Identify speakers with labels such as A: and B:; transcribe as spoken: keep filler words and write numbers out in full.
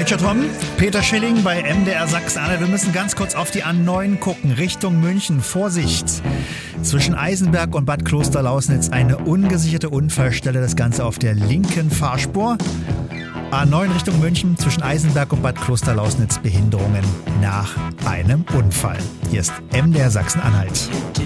A: Future Tom, Peter Schilling bei M D R Sachsen-Anhalt. Wir müssen ganz kurz auf die A neun gucken, Richtung München. Vorsicht! Zwischen Eisenberg und Bad Klosterlausnitz eine ungesicherte Unfallstelle, das Ganze auf der linken Fahrspur. A neun Richtung München, zwischen Eisenberg und Bad Klosterlausnitz Behinderungen nach einem Unfall. Hier ist M D R Sachsen-Anhalt.